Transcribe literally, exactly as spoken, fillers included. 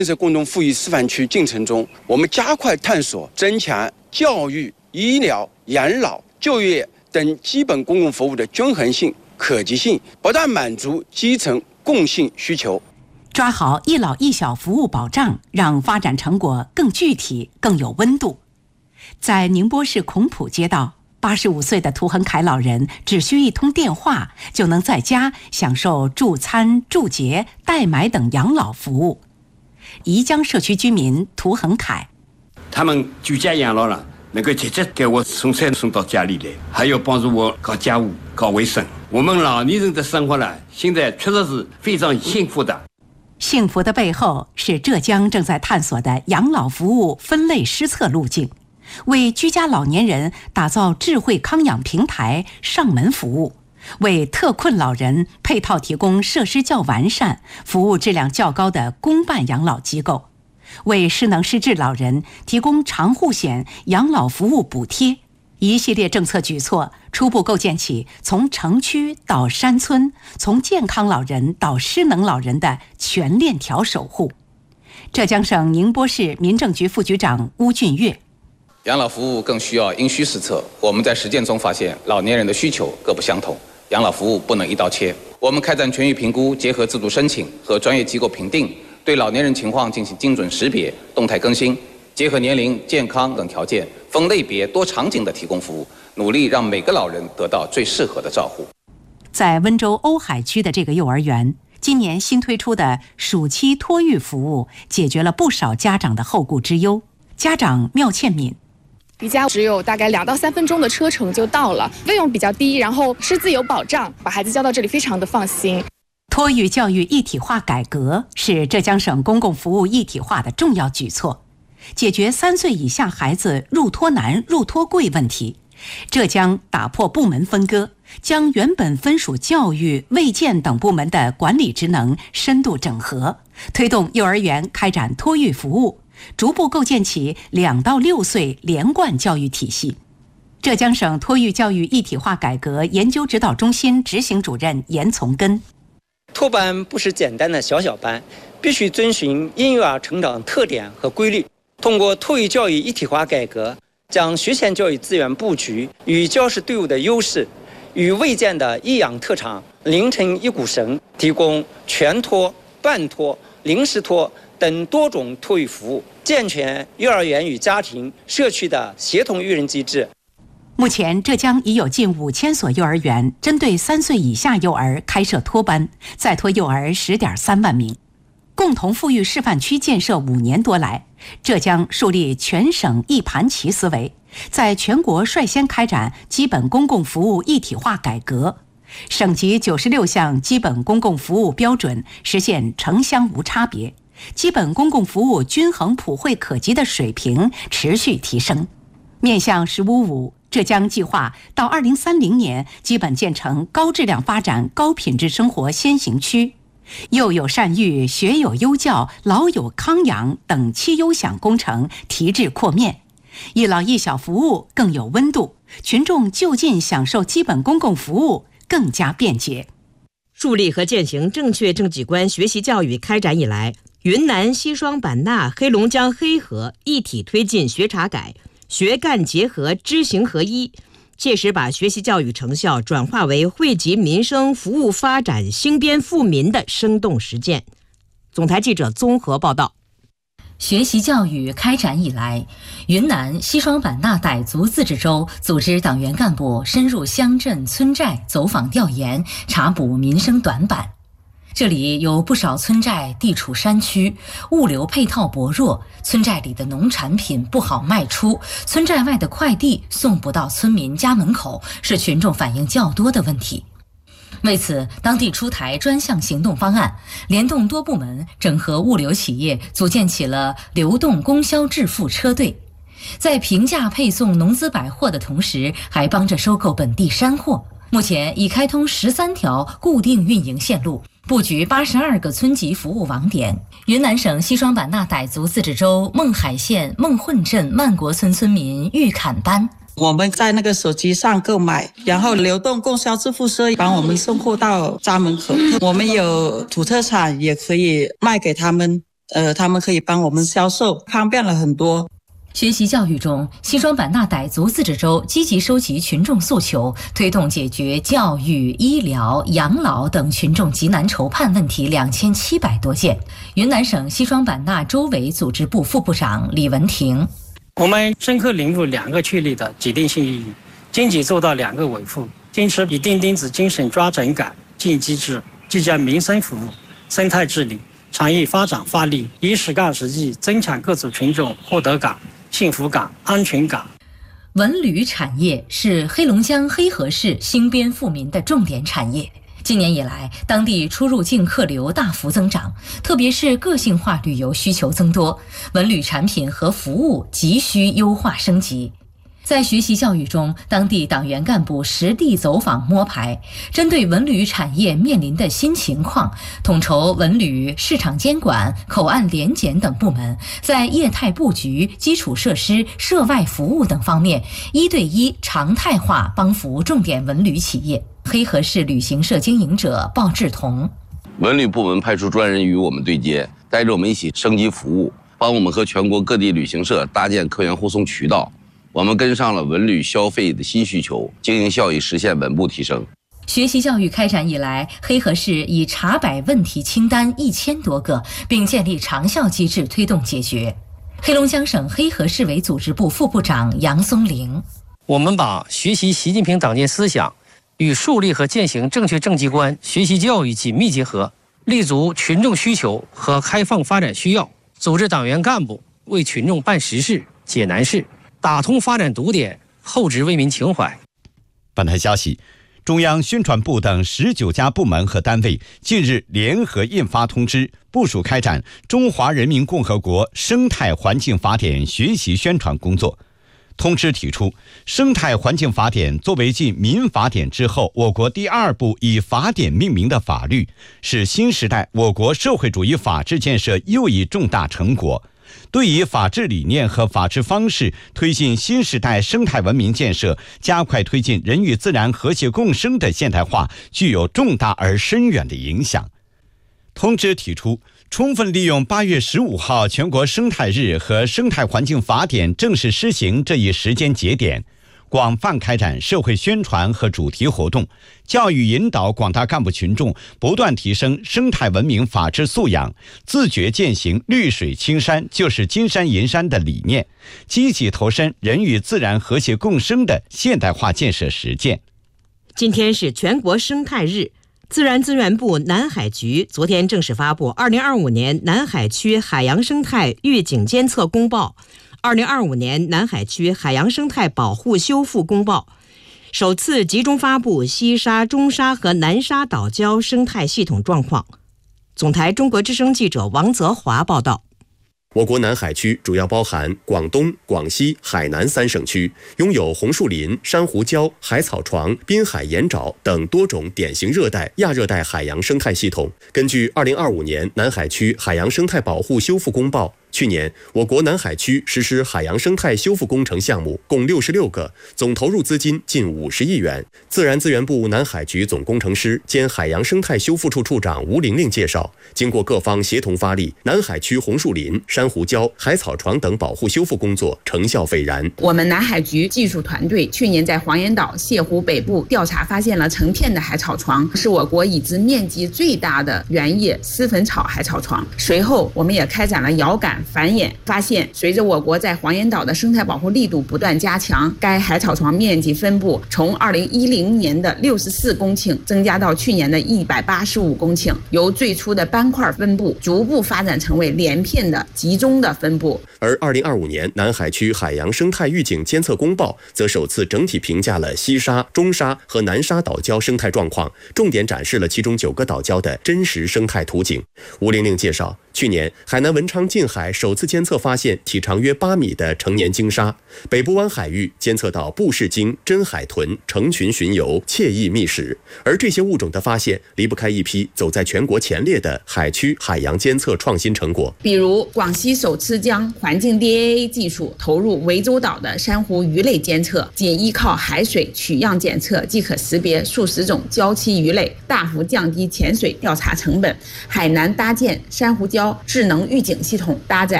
建设共同富裕示范区进程中，我们加快探索增强教育、医疗、养老、就业等基本公共服务的均衡性、可及性，不但满足基层共性需求， 抓好一老一小服务保障，让发展成果更具体、更有温度。在宁波市孔浦街道，八十五岁的涂恒凯老人只需一通电话，就能在家享受助餐、助洁、代买等养老服务。宜江社区居民涂恒凯， 他们居家养老了，能够直接给我送菜送到家里来，还有帮助我搞家务、搞卫生。我们老年人的生活呢，现在确实是非常幸福的。 幸福的背后是浙江正在探索的养老服务分类施策路径，为居家老年人打造智慧康养平台上门服务，为特困老人配套提供设施较完善、服务质量较高的公办养老机构，为失能失智老人提供长护险养老服务补贴。一系列政策举措初步构建起从城区到山村、从健康老人到失能老人的全链条守护。浙江省宁波市民政局副局长邬俊岳， 养老服务更需要因需施策。我们在实践中发现，老年人的需求各不相同，养老服务不能一刀切。我们开展全域评估，结合自主申请和专业机构评定，对老年人情况进行精准识别、动态更新，结合年龄、健康等条件，分类别、多场景的提供服务，努力让每个老人得到最适合的照护。 在温州瓯海区的这个幼儿园，今年新推出的暑期托育服务，解决了不少家长的后顾之忧。家长缪倩敏， 离家只有大概两到三分钟的车程就到了，费用比较低，然后师资有保障，把孩子交到这里非常的放心。 托育教育一体化改革是浙江省公共服务一体化的重要举措，解决三岁以下孩子入托难、入托贵问题。浙江打破部门分割，将原本分属教育、卫健等部门的管理职能深度整合，推动幼儿园开展托育服务，逐步构建起两到六岁连贯教育体系。浙江省托育教育一体化改革研究指导中心执行主任严从根， 托班不是简单的小小班，必须遵循婴幼儿成长特点和规律。通过托育教育一体化改革，将学前教育资源布局与教师队伍的优势与卫健的益养特长拧成一股绳，提供全托、半托、临时托等多种托育服务，健全幼儿园与家庭、社区的协同育人机制。 目前，浙江已有近五千所幼儿园针对三岁以下幼儿开设托班，在托幼儿十点三万名。共同富裕示范区建设五年多来，浙江树立全省一盘棋思维，在全国率先开展基本公共服务一体化改革，省级九十六项基本公共服务标准实现城乡无差别，基本公共服务均衡普惠可及的水平持续提升。面向“十五五”，浙江计划到二零三零年基本建成高质量发展、高品质生活先行区。幼有善育、学有优教、老有康养等七优享工程提质扩面，一老一小服务更有温度，群众就近享受基本公共服务更加便捷。 树立和践行正确政绩观学习教育开展以来，云南西双版纳、黑龙江黑河一体推进学查改、学干结合、知行合一，切实把学习教育成效转化为惠及民生、服务发展、兴边富民的生动实践。总台记者综合报道。 学习教育开展以来，云南西双版纳傣族自治州组织党员干部深入乡镇村寨走访调研，查补民生短板。这里有不少村寨地处山区，物流配套薄弱，村寨里的农产品不好卖出，村寨外的快递送不到村民家门口，是群众反映较多的问题。为此，当地出台专项行动方案，联动多部门，整合物流企业，组建起了流动供销致富车队，在平价配送农资百货的同时，还帮着收购本地山货。目前已开通十三条固定运营线路，布局八十二个村级服务网点。云南省西双版纳傣族自治州勐海县勐混镇曼国村村民玉侃丹， 我们在那个手机上购买，然后流动供销致富车帮我们送货到家门口。我们有土特产也可以卖给他们， 呃，他们可以帮我们销售，方便了很多。 学习教育中，西双版纳傣族自治州积极收集群众诉求，推动解决教育、医疗、养老等群众急难愁盼问题两千七百多件。云南省西双版纳州委组织部副部长李文婷： 我们深刻领悟两个确立的决定性意义，经济做到两个维护，坚持以钉钉子精神抓整改、建机制，聚焦民生服务、生态治理、产业发展发力，以实干实际增强各族群众获得感、幸福感、安全感。 文旅产业是黑龙江黑河市兴边富民的重点产业。今年以来，当地出入境客流大幅增长，特别是个性化旅游需求增多，文旅产品和服务急需优化升级。在学习教育中，当地党员干部实地走访摸排，针对文旅产业面临的新情况，统筹文旅、市场监管、口岸联检等部门，在业态布局、基础设施、涉外服务等方面，一对一常态化帮扶重点文旅企业。黑河市旅行社经营者鲍志同： 文旅部门派出专人与我们对接，带着我们一起升级服务，帮我们和全国各地旅行社搭建客源护送渠道。我们跟上了文旅消费的新需求，经营效益实现稳步提升。 学习教育开展以来，黑河市已查摆问题清单一千多个，并建立长效机制推动解决。黑龙江省黑河市委组织部副部长杨松龄： 我们把学习习近平党建思想与树立和践行正确政绩观学习教育紧密结合，立足群众需求和开放发展需要，组织党员干部为群众办实事、解难事，打通发展堵点，厚植为民情怀。 本台消息，中央宣传部等十九家部门和单位近日联合印发通知，部署开展《中华人民共和国生态环境法典》学习宣传工作。通知提出，生态环境法典作为继民法典之后我国第二部以法典命名的法律，是新时代我国社会主义法治建设又一重大成果，对以法治理念和法治方式推进新时代生态文明建设，加快推进人与自然和谐共生的现代化，具有重大而深远的影响。通知提出，充分利用八月十五号全国生态日和生态环境法典正式施行这一时间节点，广泛开展社会宣传和主题活动，教育引导广大干部群众不断提升生态文明法治素养，自觉践行绿水青山就是金山银山的理念，积极投身人与自然和谐共生的现代化建设实践。 今天是全国生态日，自然资源部南海局昨天正式发布二零二五年南海区海洋生态预警监测公报、二零二五年南海区海洋生态保护修复公报，首次集中发布西沙、中沙和南沙岛礁生态系统状况。总台中国之声记者王泽华报道。 我国南海区主要包含广东、广西、海南三省区，拥有红树林、珊瑚礁、海草床、滨海盐沼等多种典型热带、亚热带海洋生态系统。根据二零二五年南海区海洋生态保护修复公报，去年我国南海区实施海洋生态修复工程项目共六十六个，总投入资金近五十亿元。自然资源部南海局总工程师兼海洋生态修复处处长吴玲玲介绍，经过各方协同发力，南海区红树林、珊瑚礁、海草床等保护修复工作成效斐然。 我们南海局技术团队去年在黄岩岛、泻湖北部调查，发现了成片的海草床，是我国已知面积最大的原叶丝粉草海草床。随后我们也开展了遥感繁衍，发现随着我国在黄岩岛的生态保护力度不断加强，该海草床面积分布从二零一零年的六十四公顷增加到去年的一百八十五公顷，由最初的斑块分布逐步发展成为连片的集中的分布。 而二零二五年南海区海洋生态预警监测公报则首次整体评价了西沙、中沙和南沙岛礁生态状况，重点展示了其中九个岛礁的真实生态图景。吴玲玲介绍，去年海南文昌近海海首次监测发现体长约八米的成年鲸鲨，北部湾海域监测到布氏鲸、真海豚成群巡游，惬意觅食。而这些物种的发现离不开一批走在全国前列的海区海洋监测创新成果， 比如广西首次将环境 D A A 技术投入涠洲岛的珊瑚鱼类监测，仅依靠海水取样检测即可识别数十种礁栖鱼类，大幅降低潜水调查成本。海南搭建珊瑚礁智能预警系统，搭